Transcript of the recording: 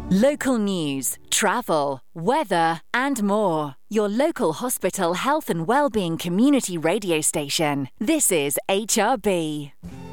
Local news, travel, weather and more. Your local hospital health and wellbeing community radio station. This is HRB.